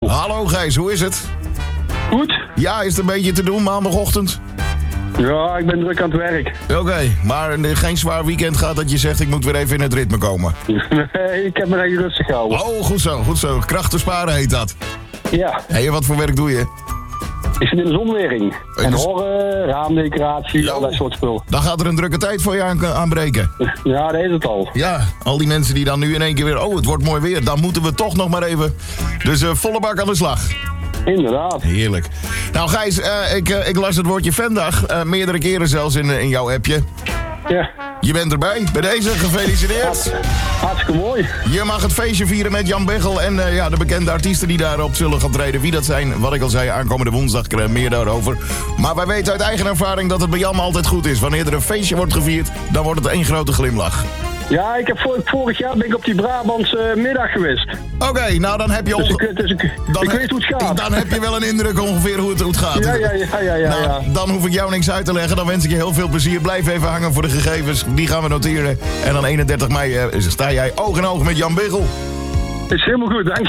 Hallo Gijs, hoe is het? Goed? Ja, is het een beetje te doen maandagochtend? Ja, ik ben druk aan het werk. Oké, maar geen zwaar weekend gaat dat je zegt ik moet weer even in het ritme komen. Nee, ik heb me even rustig gehouden. Oh, goed zo, goed zo. Krachten sparen heet dat. Ja. Hé, wat voor werk doe je? Ik zit in de zonwering. En horren, raamdecoratie, al dat soort spul. Dan gaat er een drukke tijd voor je aanbreken. Ja, dat is het al. Ja, al die mensen die dan nu in één keer weer... Oh, het wordt mooi weer. Dan moeten we toch nog maar even... Dus volle bak aan de slag. Inderdaad. Heerlijk. Nou Gijs, ik las het woordje Vendag. Meerdere keren zelfs in jouw appje. Ja. Je bent erbij. Bij deze, gefeliciteerd. Hartstikke mooi. Je mag het feestje vieren met Jan Biggel en de bekende artiesten die daarop zullen gaan treden. Wie dat zijn, wat ik al zei, aankomende woensdag meer daarover. Maar wij weten uit eigen ervaring dat het bij Jan altijd goed is. Wanneer er een feestje wordt gevierd, dan wordt het één grote glimlach. Ja, ik heb vorig jaar ben ik op die Brabantse middag geweest. Oké, nou dan heb je... ik weet hoe het gaat. Dan heb je wel een indruk ongeveer hoe het gaat. Ja. Dan hoef ik jou niks uit te leggen. Dan wens ik je heel veel plezier. Blijf even hangen voor de gegevens. Die gaan we noteren. En dan 31 mei sta jij oog in oog met Jan Biggel. Is helemaal goed, dank je.